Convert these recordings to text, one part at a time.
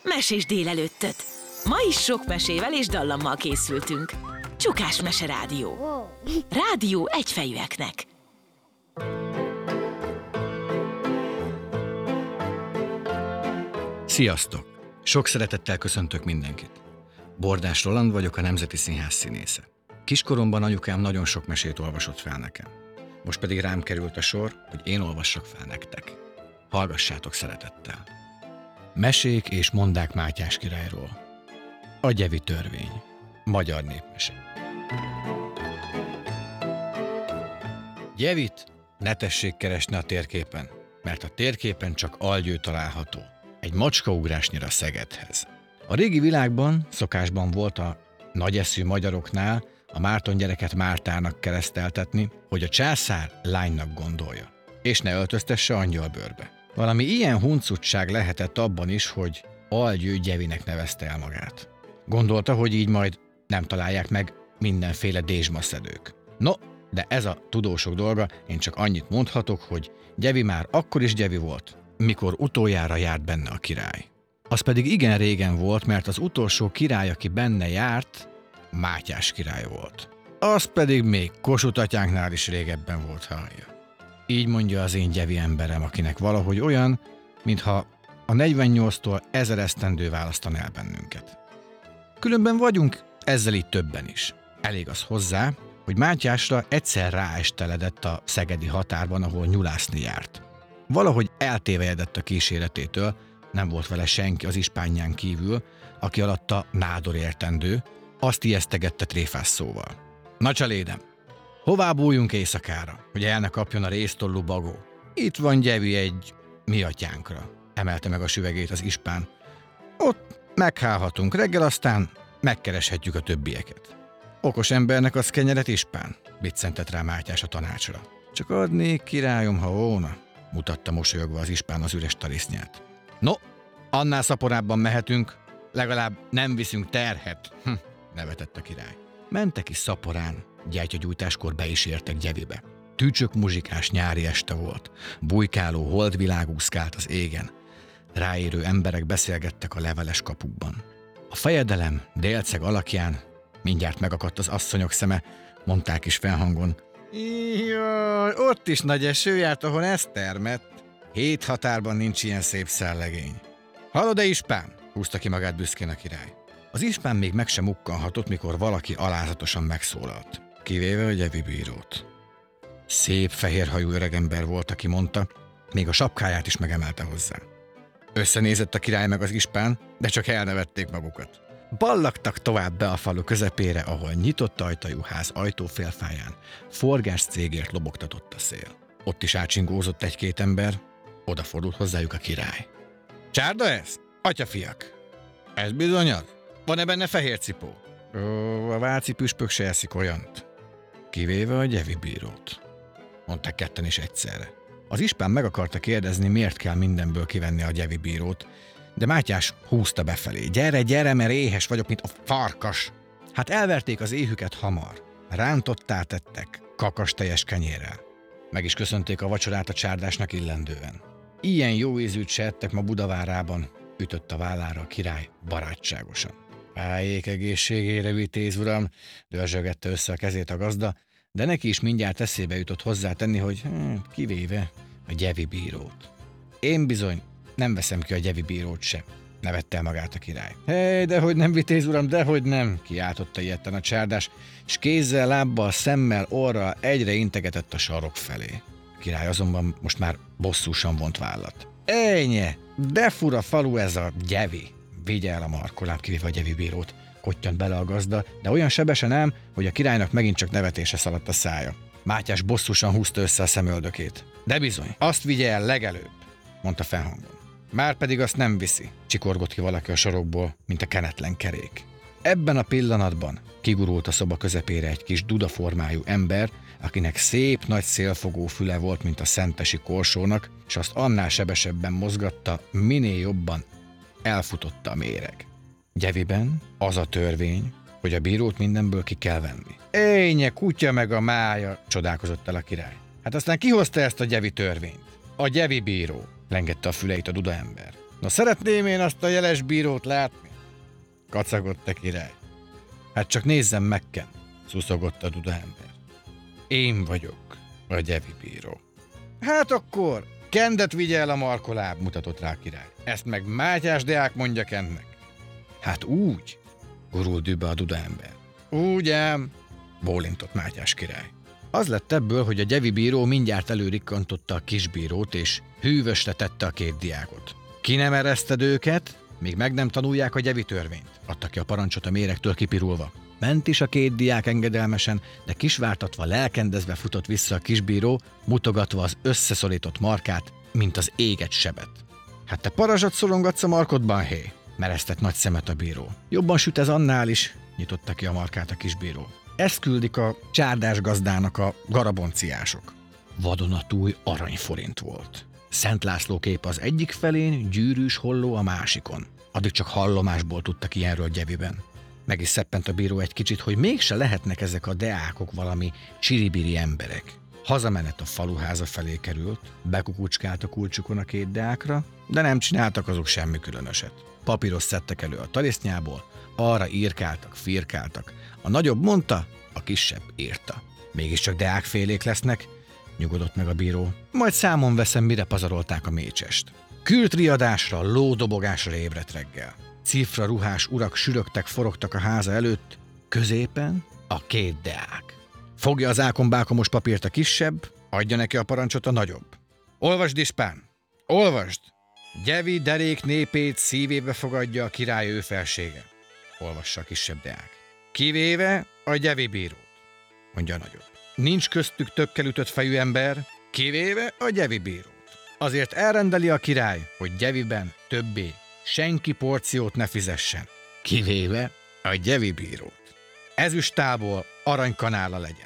Mesés délelőttöt! Ma is sok mesével és dallammal készültünk. Csukás Mese Rádió. Rádió egyfejűeknek. Sziasztok! Sok szeretettel köszöntök mindenkit. Bordás Roland vagyok, a Nemzeti Színház színésze. Kiskoromban anyukám nagyon sok mesét olvasott fel nekem. Most pedig rám került a sor, hogy én olvassak fel nektek. Hallgassátok szeretettel. Mesék és mondák Mátyás királyról. A Gyevi törvény. Magyar népmese. Gyevit ne tessék keresni a térképen, mert a térképen csak Algyő található. Egy macskaugrásnyira Szegedhez. A régi világban szokásban volt a nagyeszű magyaroknál a Márton gyereket Mártának kereszteltetni, hogy a császár lánynak gondolja, és ne öltöztesse angyalbőrbe. Valami ilyen huncutság lehetett abban is, hogy Algyő Gyevinek nevezte el magát. Gondolta, hogy így majd nem találják meg mindenféle dézsmaszedők. No, de ez a tudósok dolga, én csak annyit mondhatok, hogy Gyevi már akkor is Gyevi volt, mikor utoljára járt benne a király. Az pedig igen régen volt, mert az utolsó király, aki benne járt, Mátyás király volt. Az pedig még Kossuth atyánknál is régebben volt, hallja. Így mondja az én gyevi emberem, akinek valahogy olyan, mintha a 48-tól 1000 esztendő választan el bennünket. Különben vagyunk ezzel így többen is. Elég az hozzá, hogy Mátyásra egyszer ráesteledett a szegedi határban, ahol nyulászni járt. Valahogy eltévejedett a kíséretétől, nem volt vele senki az ispánján kívül, aki alatta nádor értendő, azt ijesztegette tréfás szóval. Na csalédem, hová bújjunk éjszakára, hogy el ne kapjon a résztollú bagó? Itt van Gyevi egy mi atyánkra, emelte meg a süvegét az ispán. Ott meghálhatunk reggel, aztán megkereshetjük a többieket. Okos embernek az kenyeret, ispán, biccentett rá Mátyás a tanácsra. Csak adnék, királyom, ha óna, mutatta mosolyogva az ispán az üres tarisznyát. No, annál szaporábban mehetünk, legalább nem viszünk terhet, nevetett a király. Mentek is szaporán, gyertyagyújtáskor be is értek Gyevibe. Tücsök muzsikás nyári este volt, bujkáló holdvilág úszkált az égen. Ráérő emberek beszélgettek a leveles kapukban. A fejedelem délceg alakján mindjárt megakadt az asszonyok szeme, mondták is felhangon. Jaj, ott is nagy eső járt, ahol ez termett. 7 határban nincs ilyen szép szellegény. Hallod-e, ispán? Húzta ki magát büszkén a király. Az ispán még meg sem mukkanhatott, mikor valaki alázatosan megszólalt, kivéve a Gyevi bírót. Szép fehérhajú öregember volt, aki mondta, még a sapkáját is megemelte hozzá. Összenézett a király meg az ispán, de csak elnevették magukat. Ballagtak tovább be a falu közepére, ahol nyitott ajtajú ház ajtófélfáján forgás cégért lobogtatott a szél. Ott is átsingózott egy-két ember, odafordult hozzájuk a király. Csárda ez? Atyafiak! Ez bizony az? Van-e benne fehér cipó? A váci püspök se eszik olyant. Kivéve a Gyevi bírót, mondták ketten is egyszerre. Az ispán meg akarta kérdezni, miért kell mindenből kivenni a Gyevi bírót, de Mátyás húzta befelé. Gyere, gyere, mert éhes vagyok, mint a farkas. Hát elverték az éhüket hamar. Rántottá tettek, kakastejes kenyérrel. Meg is köszönték a vacsorát a csárdásnak illendően. Ilyen jó ízűt se ettek ma Budavárában, ütött a vállára a király barátságosan. Álljék egészségére, vitéz uram, dörzsögette össze a kezét a gazda, de neki is mindjárt eszébe jutott hozzátenni, hogy kivéve a Gyevi bírót. Én bizony nem veszem ki a Gyevi bírót sem, nevette el magát a király. Hé, dehogy nem, vitéz uram, dehogy nem, kiáltotta ilyetten a csárdás, és kézzel, lábbal, szemmel, orral egyre integetett a sarok felé. A király azonban most már bosszúsan vont vállat. Ejnye, de fura falu ez a Gyevi. Vigye el a markolát, kivéve a Gyevi bírót, kottyant bele a gazda, de olyan sebesen ám, hogy a királynak megint csak nevetése szaladt a szája. Mátyás bosszúsan húzta össze a szemöldökét. De bizony, azt vigye el legelőbb, mondta felhangon. Márpedig azt nem viszi, csikorgott ki valaki a sorokból, mint a kenetlen kerék. Ebben a pillanatban kigurult a szoba közepére egy kis dudaformájú ember, akinek szép nagy szélfogó füle volt, mint a szentesi korsónak, és azt annál sebesebben mozgatta, minél jobban elfutotta a méreg. Gyeviben az a törvény, hogy a bírót mindenből ki kell venni. Énye, kutya meg a mája, csodálkozott el a király. Hát aztán ki hozta ezt a Gyevi törvényt? A Gyevi bíró, lengette a füleit a duda ember. Na szeretném én azt a jeles bírót látni? Kacagott a király. Hát csak nézzem meg, Ken, szuszogott a dudaember. Én vagyok a gyevi bíró. Hát akkor Kendet vigye el a markoláb, mutatott rá a király. Ezt meg Mátyás Deák mondja Kennek. Hát úgy, gurult dűbe a dudaember. Úgy ám, bólintott Mátyás király. Az lett ebből, hogy a gyevi bíró mindjárt előrikkantotta a kisbírót, és hűvösre tette a két diákot. Ki nem ereszted őket, míg meg nem tanulják a gyevi törvényt, adta ki a parancsot a méregtől kipirulva. Ment is a két diák engedelmesen, de kisvártatva, lelkendezve futott vissza a kisbíró, mutogatva az összeszorított markát, mint az éget sebet. Hát te parazsat szorongatsz a markodban, hé? Meresztett nagy szemet a bíró. Jobban süt ez annál is, nyitotta ki a markát a kisbíró. Ezt küldik a csárdás gazdának a garabonciások. Vadonatúj aranyforint volt. Szent László kép az egyik felén, gyűrűs holló a másikon. Addig csak hallomásból tudtak ilyenről gyeviben. Meg is szeppent a bíró egy kicsit, hogy mégse lehetnek ezek a deákok valami csiribiri emberek. Hazamenet a faluháza felé került, bekukucskált a kulcsukon a két deákra, de nem csináltak azok semmi különöset. Papíros szedtek elő a tarisznyából, arra írkáltak, firkáltak. A nagyobb mondta, a kisebb írta. Mégiscsak deákfélék lesznek, nyugodott meg a bíró. Majd számon veszem, mire pazarolták a mécsest. Kültriadásra, lódobogásra ébredt reggel. Cifra ruhás urak sürögtek, forogtak a háza előtt, középen a két deák. Fogja az ákombákomos papírt a kisebb, adja neki a parancsot a nagyobb. Olvasd, ispán! Olvasd! Gyevi derék népét szívébe fogadja a király ő felsége. Olvassa a kisebb deák. Kivéve a gyevi bírót, mondja a nagyobb. Nincs köztük tökkel ütött fejű ember, kivéve a gyevi bírót. Azért elrendeli a király, hogy gyeviben többé senki porciót ne fizessen, kivéve a gyevi bírót. Ezüstából aranykanála legyen.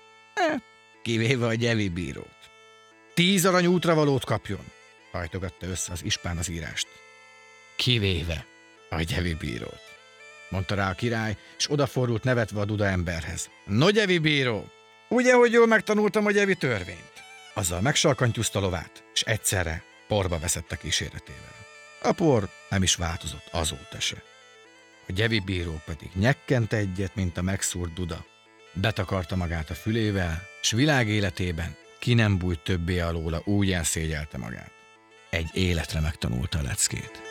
Kivéve a gyevi bírót. 10 arany útravalót kapjon, hajtogatta össze az ispán az írást. Kivéve a gyevi bírót, mondta rá a király, és odafordult nevetve a dudaemberhez. No, gyevi bíró, ugye, hogy jól megtanultam a gyevi törvényt? Azzal megsalkantyúzta lovát, és egyszerre porba veszett a kíséretével. A por nem is változott azóta se. A gyevi bíró pedig nyekkent egyet, mint a megszúrt duda. Betakarta magát a fülével, s világéletében ki nem bújt többé alóla, úgy elszégyelte magát. Egy életre megtanulta a leckét.